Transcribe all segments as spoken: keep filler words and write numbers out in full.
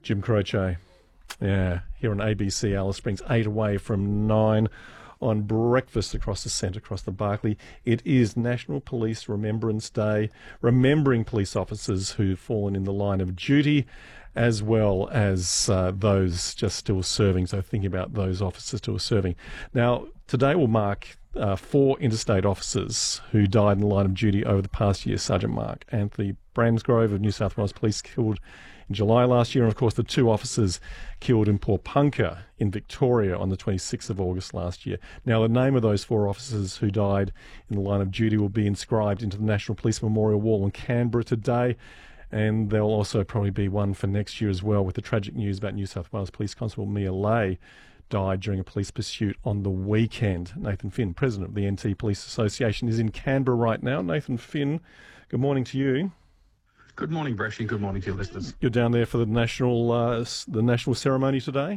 Jim Croce. Yeah, here on A B C Alice Springs, eight away from nine on breakfast across the centre, across the Barclay. It is National Police Remembrance Day, remembering police officers who've fallen in the line of duty, as well as uh, those just still serving. So thinking about those officers still serving. Now, today will mark uh, four interstate officers who died in the line of duty over the past year. Sergeant Mark Anthony Bransgrove of New South Wales Police killed in July last year, and of course the two officers killed in Porepunkah in Victoria on the twenty-sixth of August last year. Now, the name of those four officers who died in the line of duty will be inscribed into the National Police Memorial Wall in Canberra today, and there'll also probably be one for next year as well, with the tragic news about New South Wales Police Constable Mia Lay died during a police pursuit on the weekend. Nathan Finn, President of the N T Police Association, is in Canberra right now. Nathan Finn, good morning to you. Good morning, Brashy. Good morning to your listeners. You're down there for the national uh, the national ceremony today?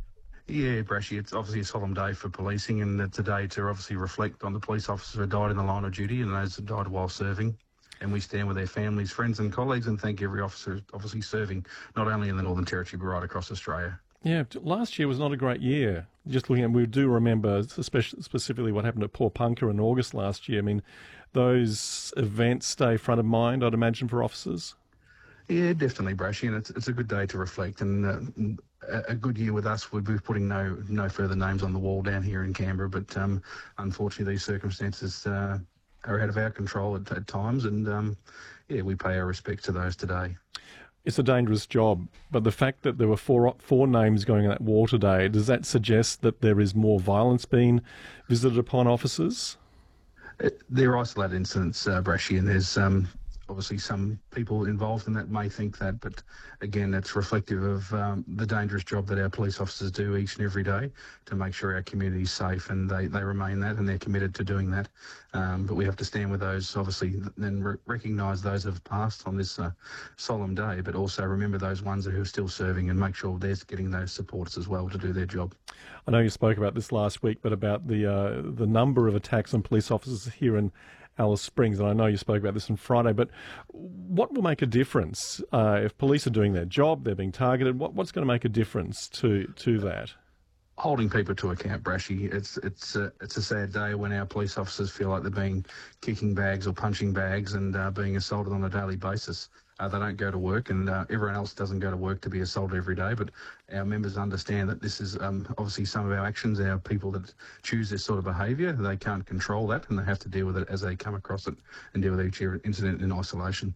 Yeah, Brashy, it's obviously a solemn day for policing, and it's a day to obviously reflect on the police officers who died in the line of duty and those who died while serving. And we stand with their families, friends and colleagues and thank every officer obviously serving, not only in the Northern Territory, but right across Australia. Yeah, last year was not a great year. Just looking at, we do remember especially, specifically what happened at Porepunkah in August last year. I mean, those events stay front of mind, I'd imagine, for officers. Yeah, definitely, Brashy, and it's it's a good day to reflect. And uh, a good year with us, we'll be putting no no further names on the wall down here in Canberra. But um, unfortunately, these circumstances uh, are out of our control at, at times, and um, yeah, we pay our respect to those today. It's a dangerous job, but the fact that there were four four names going on that wall today, does that suggest that there is more violence being visited upon officers? They're isolated incidents, uh, Brashy, and there's um, obviously some people involved in that may think that, but again, it's reflective of um, the dangerous job that our police officers do each and every day to make sure our community is safe, and they, they remain that, and they're committed to doing that. Um, but we have to stand with those, obviously, and re- recognise those who have passed on this uh, solemn day, but also remember those ones who are still serving and make sure they're getting those supports as well to do their job. I know you spoke about this last week, but about the uh, the number of attacks on police officers here in Alice Springs, and I know you spoke about this on Friday, but what will make a difference uh, if police are doing their job, they're being targeted? What, what's going to make a difference to to that? Holding people to account, Brashy. It's it's a, it's a sad day when our police officers feel like they're being kicking bags or punching bags and uh, being assaulted on a daily basis. Uh, they don't go to work, and uh, everyone else doesn't go to work to be assaulted every day. But our members understand that this is um, obviously some of our actions. Our people that choose this sort of behaviour, they can't control that, and they have to deal with it as they come across it and deal with each incident in isolation.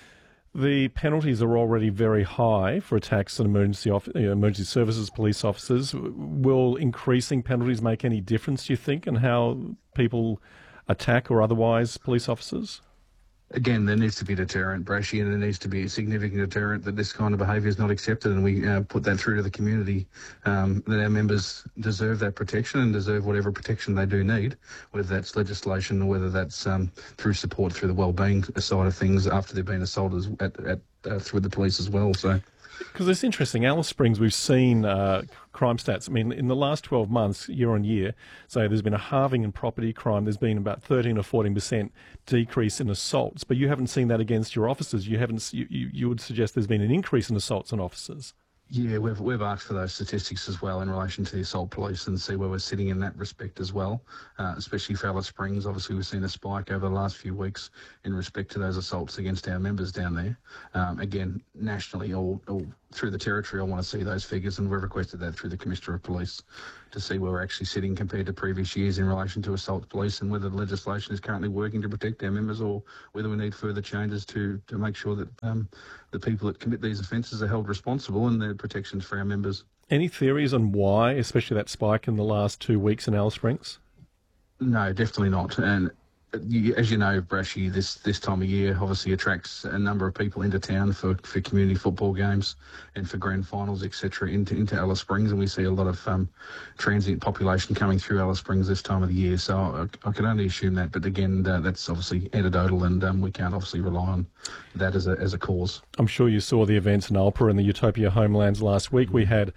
The penalties are already very high for attacks on emergency off- emergency services police officers. Will increasing penalties make any difference, do you think, in how people attack or otherwise police officers? Again, there needs to be a deterrent, Brashy, and there needs to be a significant deterrent that this kind of behaviour is not accepted, and we uh, put that through to the community, um, that our members deserve that protection and deserve whatever protection they do need, whether that's legislation or whether that's um, through support through the wellbeing side of things after they've been assaulted at, at, uh, through the police as well. So. Because it's interesting, Alice Springs, we've seen uh, crime stats. I mean, in the last twelve months, year on year, so there's been a halving in property crime. There's been about thirteen or fourteen percent decrease in assaults, but you haven't seen that against your officers. You haven't. You, you, you would suggest there's been an increase in assaults on officers. Yeah, we've we've asked for those statistics as well in relation to the assault police and see where we're sitting in that respect as well, uh, especially for Alice Springs. Obviously, we've seen a spike over the last few weeks in respect to those assaults against our members down there. Um, again, nationally or, or through the territory, I want to see those figures, and we've requested that through the Commissioner of Police to see where we're actually sitting compared to previous years in relation to assault police, and whether the legislation is currently working to protect our members, or whether we need further changes to, to make sure that um, the people that commit these offences are held responsible and there are protections for our members. Any theories on why, especially that spike in the last two weeks in Alice Springs? No, definitely not. And as you know, Brashy, this, this time of year obviously attracts a number of people into town for, for community football games and for grand finals, et cetera, into, into Alice Springs, and we see a lot of um, transient population coming through Alice Springs this time of the year. So I, I can only assume that, but again, uh, that's obviously anecdotal, and um, we can't obviously rely on that as a as a cause. I'm sure you saw the events in Alpera and the Utopia Homelands last week. We had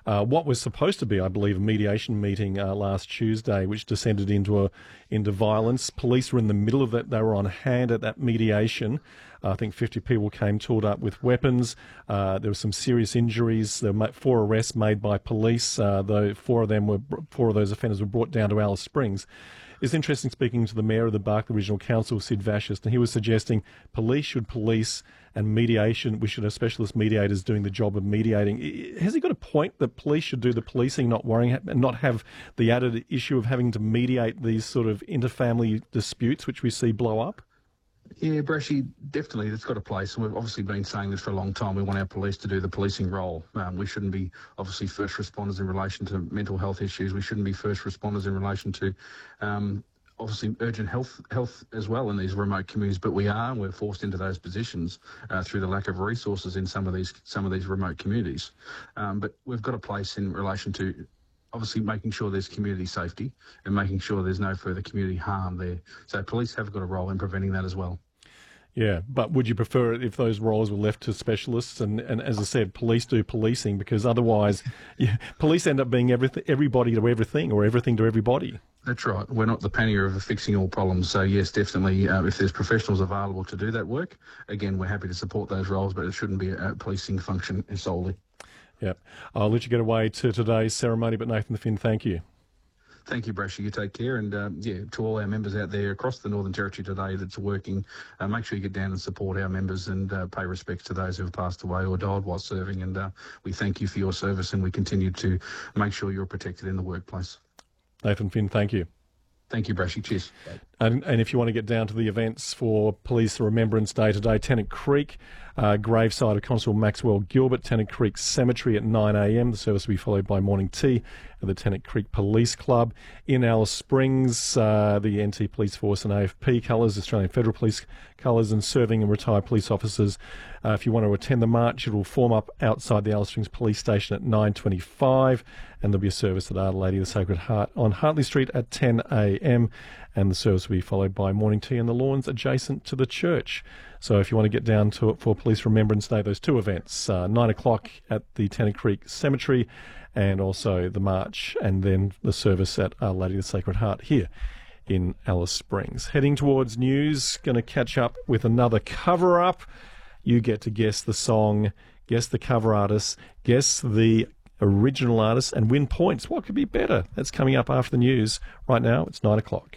uh, what was supposed to be, I believe, a mediation meeting uh, last Tuesday, which descended into a, into violence. Police were in the middle of it. They were on hand at that mediation. Uh, I think fifty people came tooled up with weapons. Uh, there were some serious injuries. There were four arrests made by police. Uh, though four of them were four of those offenders were brought down to Alice Springs. It's interesting speaking to the Mayor of the Barkly Regional Council, Sid Vashist, and he was suggesting police should police and mediation, we should have specialist mediators doing the job of mediating. Has he got a point that police should do the policing, not worrying, and not have the added issue of having to mediate these sort of interfamily disputes which we see blow up? Yeah, Brashy, definitely it's got a place. And we've obviously been saying this for a long time. We want our police to do the policing role. Um, we shouldn't be obviously first responders in relation to mental health issues. We shouldn't be first responders in relation to um, obviously urgent health health as well in these remote communities. But we are, and we're forced into those positions uh, through the lack of resources in some of these some of these remote communities. Um, but we've got a place in relation to obviously making sure there's community safety and making sure there's no further community harm there. So police have got a role in preventing that as well. Yeah, but would you prefer it if those roles were left to specialists? And, and as I said, police do policing, because otherwise yeah, police end up being everything, everybody to everything, or everything to everybody. That's right. We're not the pannier of fixing all problems. So, yes, definitely, uh, if there's professionals available to do that work, again, we're happy to support those roles, but it shouldn't be a policing function solely. Yeah. I'll let you get away to today's ceremony, but Nathan Finn, thank you. Thank you, Brashy. You take care. And, um, yeah, to all our members out there across the Northern Territory today that's working, uh, make sure you get down and support our members and uh, pay respects to those who have passed away or died while serving. And uh, we thank you for your service, and we continue to make sure you're protected in the workplace. Nathan Finn, thank you. Thank you, Brashy. Cheers. And, and if you want to get down to the events for Police Remembrance Day today, Tennant Creek, uh, graveside of Constable Maxwell Gilbert, Tennant Creek Cemetery at nine a m. The service will be followed by morning tea at the Tennant Creek Police Club. In Alice Springs, uh, the N T Police Force and A F P colours, Australian Federal Police colours, and serving and retired police officers. Uh, if you want to attend the march, it will form up outside the Alice Springs Police Station at nine twenty-five, and there'll be a service at Our Lady of the Sacred Heart on Hartley Street at ten a m, and the service will be followed by morning tea in the lawns adjacent to the church. So if you want to get down to it for Police Remembrance Day, those two events, uh, nine o'clock at the Tennant Creek Cemetery, and also the march, and then the service at Our Lady of the Sacred Heart here in Alice Springs. Heading towards news, going to catch up with another cover-up. You get to guess the song, guess the cover artist, guess the original artist, and win points. What could be better? That's coming up after the news. Right now, it's nine o'clock.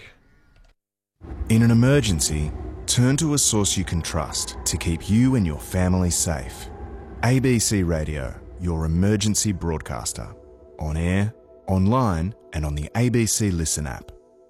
In an emergency, turn to a source you can trust to keep you and your family safe. A B C Radio, your emergency broadcaster. On air, online, and on the A B C Listen app.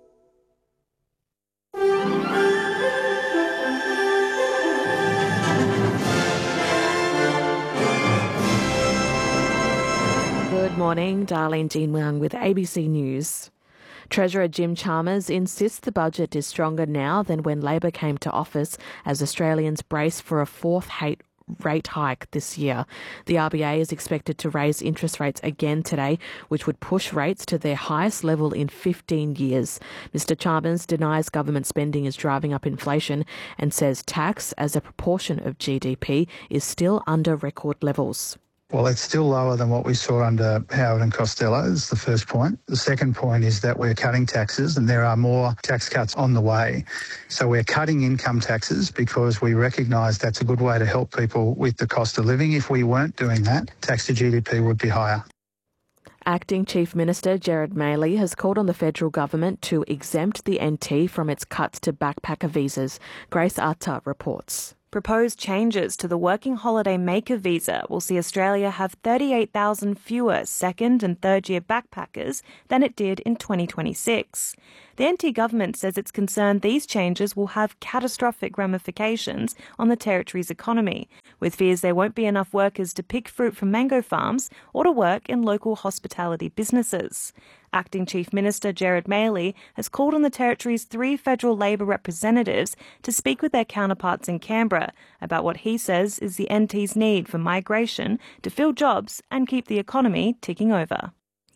Good morning, Darlene Jean Wang with A B C News. Treasurer Jim Chalmers insists the budget is stronger now than when Labor came to office as Australians brace for a fourth hate rate hike this year. The R B A is expected to raise interest rates again today, which would push rates to their highest level in fifteen years. Mister Chalmers denies government spending is driving up inflation and says tax as a proportion of G D P is still under record levels. Well, it's still lower than what we saw under Howard and Costello, is the first point. The second point is that we're cutting taxes and there are more tax cuts on the way. So we're cutting income taxes because we recognise that's a good way to help people with the cost of living. If we weren't doing that, tax to G D P would be higher. Acting Chief Minister Gerard Maley has called on the federal government to exempt the N T from its cuts to backpacker visas. Grace Atta reports. Proposed changes to the Working Holiday Maker visa will see Australia have thirty-eight thousand fewer second and third year backpackers than it did in twenty twenty-six. The N T government says it's concerned these changes will have catastrophic ramifications on the territory's economy, with fears there won't be enough workers to pick fruit from mango farms or to work in local hospitality businesses. Acting Chief Minister Gerard Maley has called on the territory's three federal Labor representatives to speak with their counterparts in Canberra about what he says is the N T's need for migration to fill jobs and keep the economy ticking over.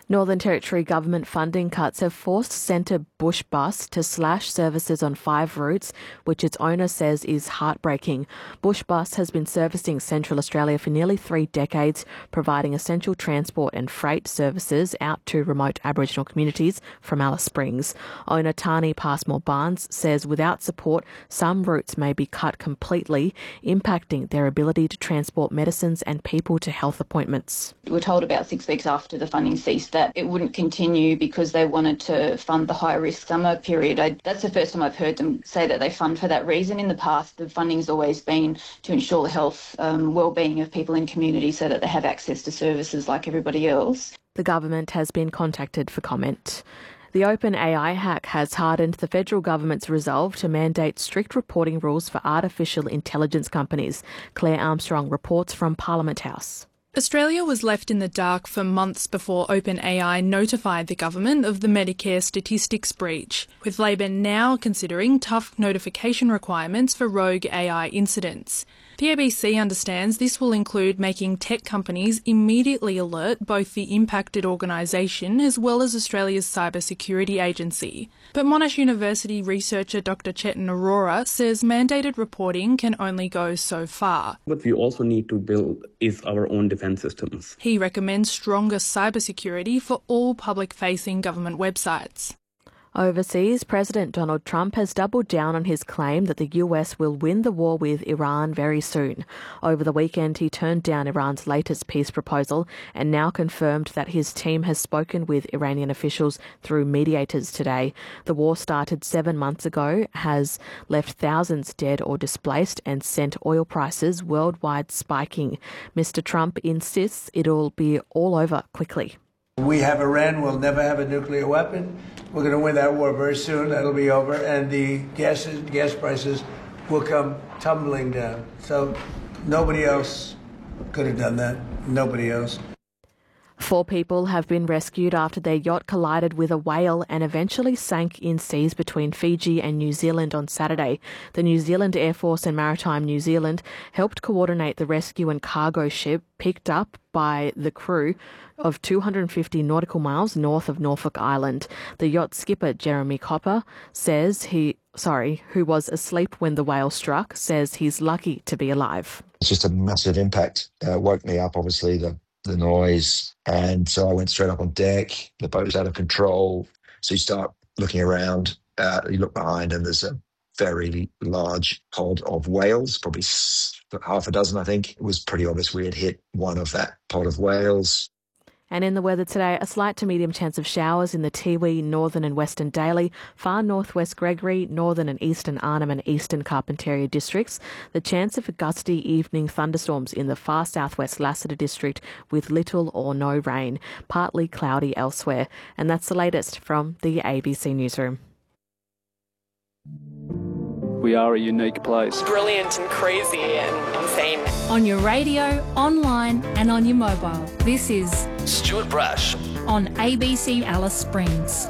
Northern Territory government funding cuts have forced Centre Bush Bus to slash services on five routes, which its owner says is heartbreaking. Bush Bus has been servicing Central Australia for nearly three decades, providing essential transport and freight services out to remote Aboriginal communities from Alice Springs. Owner Tani Passmore Barnes says without support, some routes may be cut completely, impacting their ability to transport medicines and people to health appointments. We were told about six weeks after the funding ceased that it wouldn't continue because they wanted to fund the high-risk summer period. I, that's the first time I've heard them say that they fund for that reason. In the past, the funding's always been to ensure the health, um, well-being of people in community so that they have access to services like everybody else. The government has been contacted for comment. The OpenAI hack has hardened the federal government's resolve to mandate strict reporting rules for artificial intelligence companies. Claire Armstrong reports from Parliament House. Australia was left in the dark for months before OpenAI notified the government of the Medicare statistics breach, with Labor now considering tough notification requirements for rogue A I incidents. The A B C understands this will include making tech companies immediately alert both the impacted organisation as well as Australia's cybersecurity agency. But Monash University researcher Doctor Chetan Arora says mandated reporting can only go so far. What we also need to build is our own defence systems. He recommends stronger cybersecurity for all public-facing government websites. Overseas, President Donald Trump has doubled down on his claim that the U S will win the war with Iran very soon. Over the weekend, he turned down Iran's latest peace proposal and now confirmed that his team has spoken with Iranian officials through mediators today. The war started seven months ago, has left thousands dead or displaced and sent oil prices worldwide spiking. Mister Trump insists it'll be all over quickly. We have Iran, we'll never have a nuclear weapon. We're going to win that war very soon. That'll be over. And the gas, gas prices will come tumbling down. So nobody else could have done that. Nobody else. Four people have been rescued after their yacht collided with a whale and eventually sank in seas between Fiji and New Zealand on Saturday. The New Zealand Air Force and Maritime New Zealand helped coordinate the rescue and cargo ship picked up by the crew of two hundred fifty nautical miles north of Norfolk Island. The yacht skipper, Jeremy Copper, says he, sorry, who was asleep when the whale struck, says he's lucky to be alive. It's just a massive impact. Uh, woke me up, obviously, the, the noise. And so I went straight up on deck. The boat was out of control. So you start looking around, uh, you look behind, and there's a very large pod of whales, probably half a dozen, I think. It was pretty obvious we had hit one of that pod of whales. And in the weather today, a slight to medium chance of showers in the Tiwi, northern and western Daly, far northwest Gregory, northern and eastern Arnhem and eastern Carpentaria districts. The chance of gusty evening thunderstorms in the far southwest Lassiter district with little or no rain, partly cloudy elsewhere. And that's the latest from the A B C Newsroom. We are a unique place. Brilliant and crazy and insane. On your radio, online and on your mobile. This is Stuart Brash on A B C Alice Springs.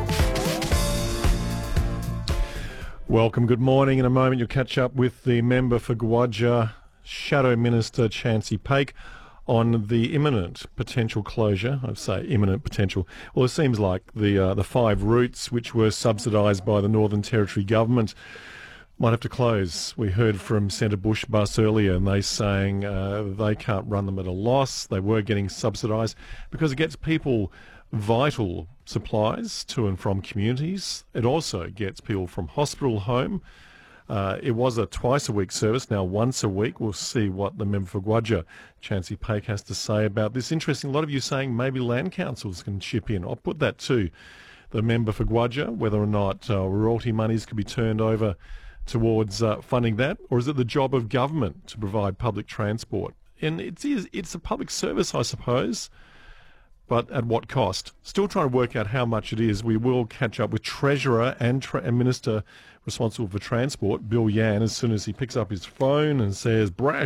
Welcome, good morning. In a moment you'll catch up with the member for Guadja, Shadow Minister Chancey Paik, on the imminent potential closure. I'd say imminent potential. Well, it seems like the uh, the five routes which were subsidised by the Northern Territory government might have to close. We heard from Centre Bush Bus earlier, and they saying uh, they can't run them at a loss. They were getting subsidised because it gets people vital supplies to and from communities. It also gets people from hospital home. Uh, it was a twice-a-week service, now once a week. We'll see what the member for Guadja, Chancey Paik, has to say about this. Interesting, a lot of you saying maybe land councils can chip in. I'll put that to the member for Guadja, whether or not uh, royalty monies could be turned over towards uh, funding that, or is it the job of government to provide public transport? And it's, it's a public service, I suppose, but at what cost? Still trying to work out how much it is. We will catch up with Treasurer and, tra- and Minister responsible for transport, Bill Yan, as soon as he picks up his phone and says, Brash,